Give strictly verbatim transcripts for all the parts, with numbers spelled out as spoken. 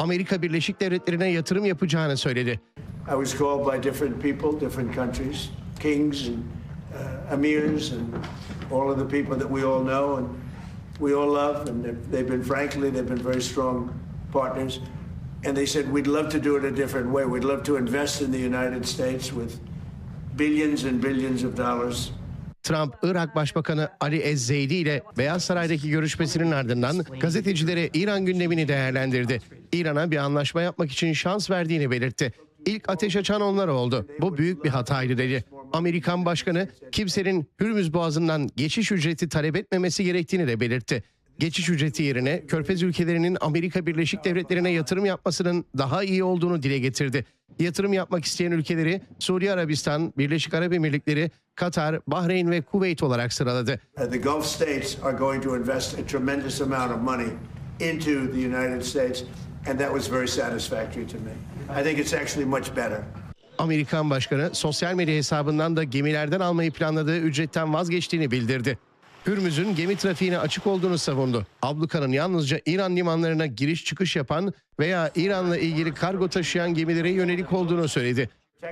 Amerika Birleşik Devletleri'ne yatırım yapacağını söyledi. I was called by different people, different countries, kings and uh, emirs and all of the people that we all know and we all love, and they've, they've been, frankly, they've been very strong partners. And they said, we'd love to do it a different way. We'd love to invest in the United States with billions and billions of dollars. Trump, Irak Başbakanı Ali Ez-Zeydi ile Beyaz Saray'daki görüşmesinin ardından gazetecilere İran gündemini değerlendirdi. İran'a bir anlaşma yapmak için şans verdiğini belirtti. İlk ateş açan onlar oldu. Bu büyük bir hataydı dedi. Amerikan Başkanı kimsenin Hürmüz Boğazı'ndan geçiş ücreti talep etmemesi gerektiğini de belirtti. Geçiş ücreti yerine Körfez ülkelerinin Amerika Birleşik Devletleri'ne yatırım yapmasının daha iyi olduğunu dile getirdi. Yatırım yapmak isteyen ülkeleri Suudi Arabistan, Birleşik Arap Emirlikleri, Katar, Bahreyn ve Kuveyt olarak sıraladı. The Gulf states are going to invest a tremendous amount of money into the United States, and that was very satisfactory to me. I think it's actually much better. Amerikan Başkanı sosyal medya hesabından da gemilerden almayı planladığı ücretten vazgeçtiğini bildirdi. Hürmüz'ün gemi trafiğine açık olduğunu savundu. Ablukanın yalnızca İran limanlarına giriş çıkış yapan veya İran'la ilgili kargo taşıyan gemilere yönelik olduğunu söyledi.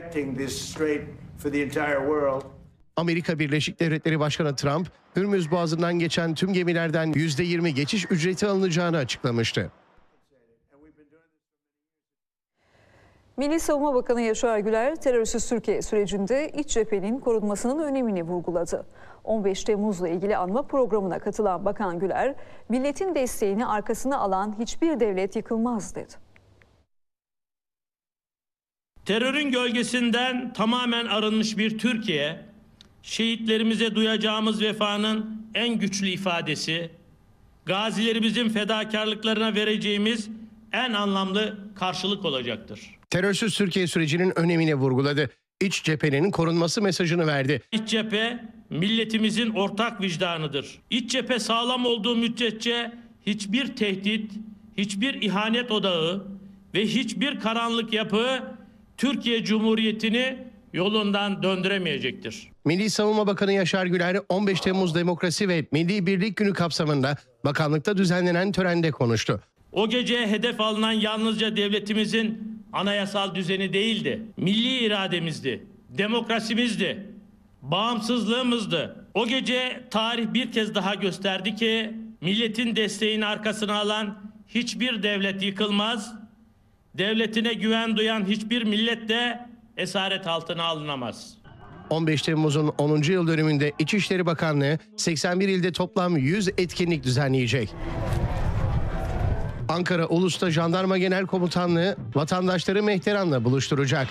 Amerika Birleşik Devletleri Başkanı Trump, Hürmüz Boğazı'ndan geçen tüm gemilerden yüzde yirmi geçiş ücreti alınacağını açıklamıştı. Milli Savunma Bakanı Yaşar Güler, terörsüz Türkiye sürecinde iç cephenin korunmasının önemini vurguladı. on beş Temmuz'la ilgili anma programına katılan Bakan Güler, milletin desteğini arkasına alan hiçbir devlet yıkılmaz dedi. Terörün gölgesinden tamamen arınmış bir Türkiye, şehitlerimize duyacağımız vefanın en güçlü ifadesi, gazilerimizin fedakarlıklarına vereceğimiz en anlamlı karşılık olacaktır. Terörsüz Türkiye sürecinin önemini vurguladı. İç cephenin korunması mesajını verdi. İç cephe milletimizin ortak vicdanıdır. İç cephe sağlam olduğu müddetçe hiçbir tehdit, hiçbir ihanet odağı ve hiçbir karanlık yapı Türkiye Cumhuriyeti'ni yolundan döndüremeyecektir. Milli Savunma Bakanı Yaşar Güler on beş Temmuz Demokrasi ve Milli Birlik Günü kapsamında bakanlıkta düzenlenen törende konuştu. O gece hedef alınan yalnızca devletimizin anayasal düzeni değildi. Milli irademizdi, demokrasimizdi, bağımsızlığımızdı. O gece tarih bir kez daha gösterdi ki milletin desteğini arkasına alan hiçbir devlet yıkılmaz, devletine güven duyan hiçbir millet de esaret altına alınamaz. on beş Temmuz'un onuncu yıl dönümünde İçişleri Bakanlığı seksen bir ilde toplam yüz etkinlik düzenleyecek. Ankara Ulus'ta Jandarma Genel Komutanlığı vatandaşları Mehteran'la buluşturacak.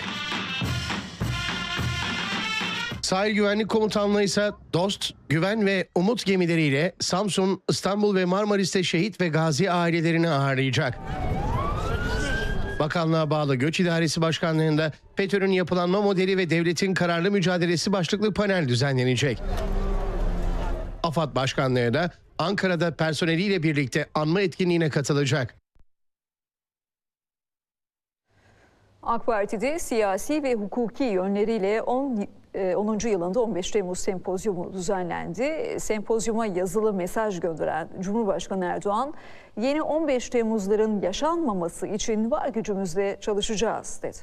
Sahil Güvenlik Komutanlığı ise Dost, Güven ve Umut gemileriyle Samsun, İstanbul ve Marmaris'te şehit ve gazi ailelerini ağırlayacak. Bakanlığa bağlı Göç İdaresi Başkanlığı'nda FETÖ'nün yapılanma modeli ve devletin kararlı mücadelesi başlıklı panel düzenlenecek. AFAD Başkanlığı da Ankara'da personeliyle birlikte anma etkinliğine katılacak. AK Parti'de siyasi ve hukuki yönleriyle onuncu yılında on beş Temmuz sempozyumu düzenlendi. Sempozyuma yazılı mesaj gönderen Cumhurbaşkanı Erdoğan, yeni on beş Temmuzların yaşanmaması için var gücümüzle çalışacağız dedi.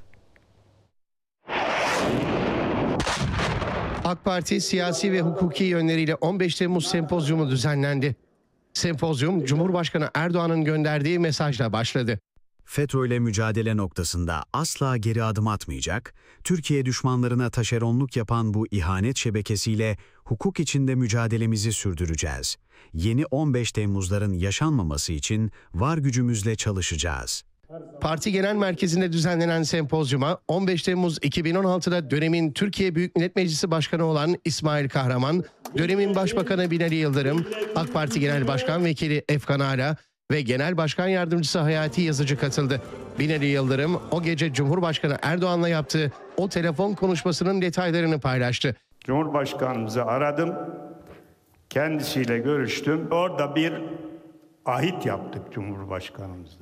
AK Parti siyasi ve hukuki yönleriyle on beş Temmuz sempozyumu düzenlendi. Sempozyum Cumhurbaşkanı Erdoğan'ın gönderdiği mesajla başladı. FETÖ'yle mücadele noktasında asla geri adım atmayacak, Türkiye düşmanlarına taşeronluk yapan bu ihanet şebekesiyle hukuk içinde mücadelemizi sürdüreceğiz. Yeni on beş Temmuzların yaşanmaması için var gücümüzle çalışacağız. Parti Genel Merkezi'nde düzenlenen sempozyuma on beş Temmuz iki bin on altıda dönemin Türkiye Büyük Millet Meclisi Başkanı olan İsmail Kahraman, dönemin Başbakanı Binali Yıldırım, AK Parti Genel Başkan Vekili Efkan Ala ve Genel Başkan Yardımcısı Hayati Yazıcı katıldı. Binali Yıldırım o gece Cumhurbaşkanı Erdoğan'la yaptığı o telefon konuşmasının detaylarını paylaştı. Cumhurbaşkanımızı aradım, kendisiyle görüştüm. Orada bir ahit yaptık Cumhurbaşkanımızla.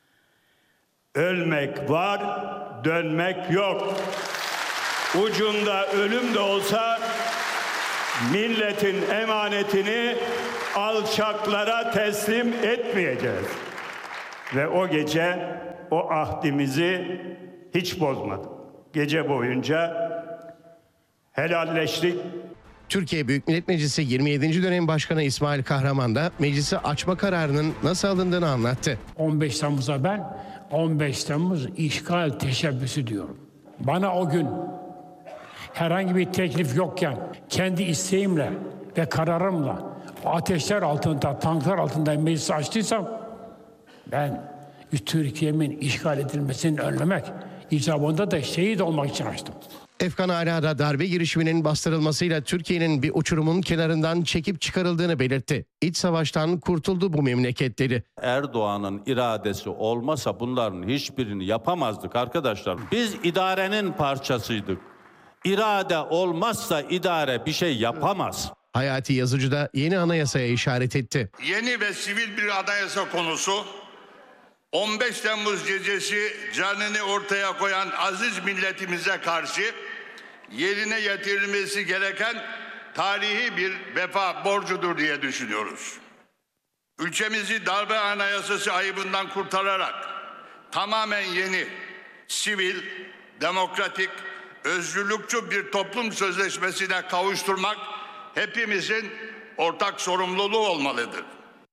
Ölmek var, dönmek yok. Ucunda ölüm de olsa milletin emanetini alçaklara teslim etmeyeceğiz. Ve o gece o ahdimizi hiç bozmadık. Gece boyunca helalleştik. Türkiye Büyük Millet Meclisi yirmi yedinci dönem Başkanı İsmail Kahraman da meclisi açma kararının nasıl alındığını anlattı. on beş Temmuz'a ben on beş Temmuz işgal teşebbüsü diyorum. Bana o gün herhangi bir teklif yokken kendi isteğimle ve kararımla ateşler altında, tanklar altında meclisi açtıysam ben Türkiye'min işgal edilmesini önlemek icabında da şehit olmak için açtım. Efkan Ala'da darbe girişiminin bastırılmasıyla Türkiye'nin bir uçurumun kenarından çekip çıkarıldığını belirtti. İç savaştan kurtuldu bu memleket dedi. Erdoğan'ın iradesi olmasa bunların hiçbirini yapamazdık arkadaşlar. Biz idarenin parçasıydık. İrade olmazsa idare bir şey yapamaz. Hayati Yazıcı da yeni anayasaya işaret etti. Yeni ve sivil bir anayasa konusu on beş Temmuz gecesi canını ortaya koyan aziz milletimize karşı yerine getirilmesi gereken tarihi bir vefa borcudur diye düşünüyoruz. Ülkemizi darbe anayasası ayıbından kurtararak tamamen yeni, sivil, demokratik, özgürlükçü bir toplum sözleşmesine kavuşturmak hepimizin ortak sorumluluğu olmalıdır.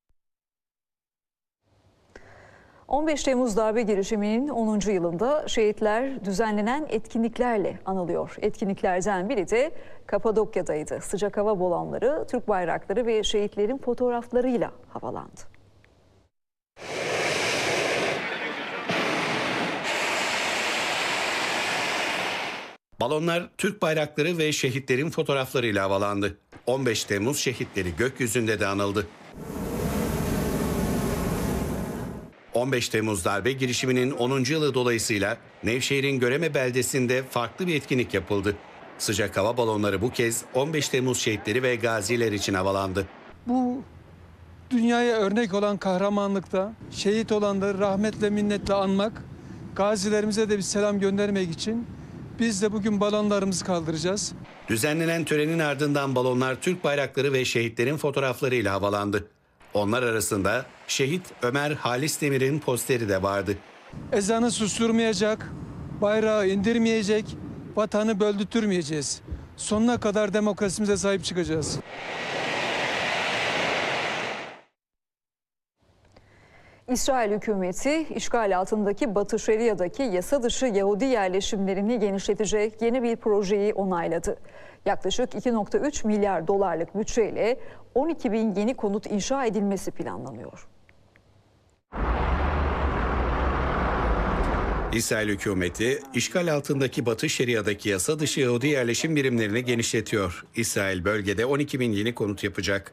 on beş Temmuz darbe girişiminin onuncu yılında şehitler düzenlenen etkinliklerle anılıyor. Etkinliklerden biri de Kapadokya'daydı. Sıcak hava balonları, Türk bayrakları ve şehitlerin fotoğraflarıyla havalandı. Balonlar Türk bayrakları ve şehitlerin fotoğraflarıyla havalandı. on beş Temmuz şehitleri gökyüzünde de anıldı. on beş Temmuz darbe girişiminin onuncu yılı dolayısıyla Nevşehir'in Göreme beldesinde farklı bir etkinlik yapıldı. Sıcak hava balonları bu kez on beş Temmuz şehitleri ve gaziler için havalandı. Bu dünyaya örnek olan kahramanlıkta şehit olanları rahmetle minnetle anmak, gazilerimize de bir selam göndermek için biz de bugün balonlarımızı kaldıracağız. Düzenlenen törenin ardından balonlar Türk bayrakları ve şehitlerin fotoğraflarıyla havalandı. Onlar arasında şehit Ömer Halis Demir'in posteri de vardı. Ezanı susturmayacak, bayrağı indirmeyecek, vatanı böldürtmeyeceğiz. Sonuna kadar demokrasimize sahip çıkacağız. İsrail hükümeti işgal altındaki Batı Şeria'daki yasa dışı Yahudi yerleşimlerini genişletecek yeni bir projeyi onayladı. Yaklaşık iki nokta üç milyar dolarlık bütçeyle on iki bin yeni konut inşa edilmesi planlanıyor. İsrail hükümeti işgal altındaki Batı Şeria'daki yasa dışı Yahudi yerleşim birimlerini genişletiyor. İsrail bölgede on iki bin yeni konut yapacak.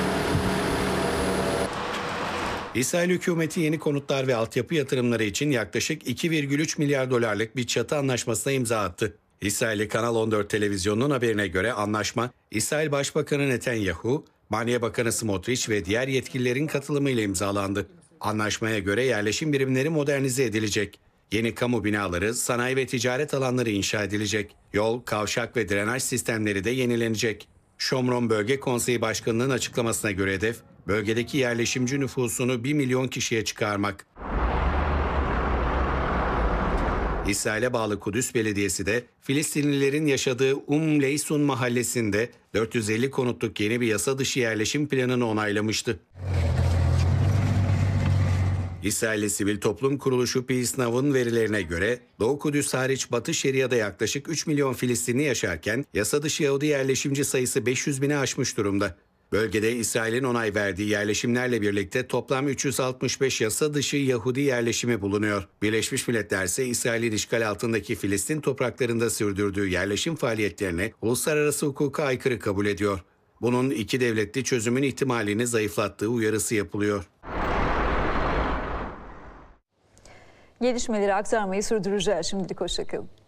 İsrail hükümeti yeni konutlar ve altyapı yatırımları için yaklaşık iki virgül üç milyar dolarlık bir çatı anlaşmasına imza attı. İsrailli Kanal on dört televizyonunun haberine göre anlaşma, İsrail Başbakanı Netanyahu, Maliye Bakanı Smotrich ve diğer yetkililerin katılımıyla imzalandı. Anlaşmaya göre yerleşim birimleri modernize edilecek. Yeni kamu binaları, sanayi ve ticaret alanları inşa edilecek. Yol, kavşak ve drenaj sistemleri de yenilenecek. Şomron Bölge Konseyi Başkanı'nın açıklamasına göre hedef, bölgedeki yerleşimci nüfusunu bir milyon kişiye çıkarmak. İsrail'e bağlı Kudüs Belediyesi de Filistinlilerin yaşadığı Um Leysun mahallesinde dört yüz elli konutluk yeni bir yasa dışı yerleşim planını onaylamıştı. İsrailli Sivil Toplum Kuruluşu Peace Now'ın verilerine göre Doğu Kudüs hariç Batı Şeria'da yaklaşık üç milyon Filistinli yaşarken yasa dışı Yahudi yerleşimci sayısı beş yüz bini aşmış durumda. Bölgede İsrail'in onay verdiği yerleşimlerle birlikte toplam üç yüz altmış beş yasa dışı Yahudi yerleşimi bulunuyor. Birleşmiş Milletler ise İsrail'in işgal altındaki Filistin topraklarında sürdürdüğü yerleşim faaliyetlerini uluslararası hukuka aykırı kabul ediyor. Bunun iki devletli çözümün ihtimalini zayıflattığı uyarısı yapılıyor. Gelişmeleri aktarmayı sürdüreceğiz. Şimdilik hoşça kalın.